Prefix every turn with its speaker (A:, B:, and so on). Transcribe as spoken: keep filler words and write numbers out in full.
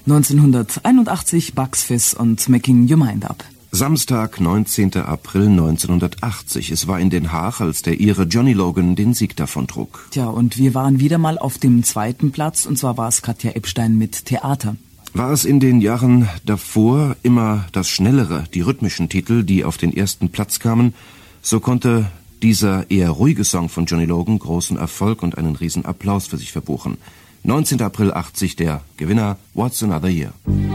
A: neunzehnhunderteinundachtzig Bugs Fizz und Making Your Mind Up.
B: Samstag, neunzehnten April neunzehnhundertachtzig. Es war in Den Haag, als der Ire Johnny Logan den Sieg davontrug.
A: Tja, und wir waren wieder mal auf dem zweiten Platz, und zwar war es Katja Epstein mit Theater.
B: War es in den Jahren davor immer das schnellere, die rhythmischen Titel, die auf den ersten Platz kamen, so konnte dieser eher ruhige Song von Johnny Logan großen Erfolg und einen riesen Applaus für sich verbuchen. neunzehnten April achtzig, der Gewinner What's Another Year.